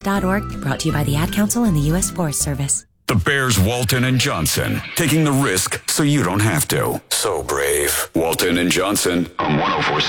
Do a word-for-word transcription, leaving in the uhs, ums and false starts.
Dot org, brought to you by the Ad Council and the U S Forest Service. The Bears Walton and Johnson, taking the risk so you don't have to. So brave. Walton and Johnson on one oh four point seven.